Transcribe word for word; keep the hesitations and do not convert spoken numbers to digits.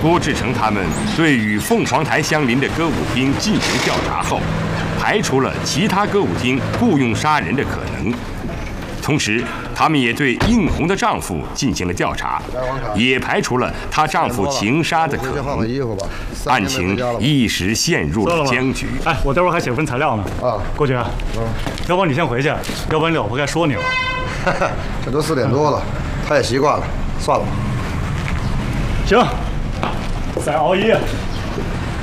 郭志成他们对与凤凰台相邻的歌舞厅进行调查后，排除了其他歌舞厅雇佣杀人的可能。同时，他们也对应红的丈夫进行了调查，也排除了她丈夫情杀的可能。案情一时陷入了僵局。 哎，我待会儿还写份材料呢。啊，郭局，嗯，要不然你先回去，要不然你老婆该说你了。 这都四点多了，她也习惯了，算了吧。 行，再熬一夜。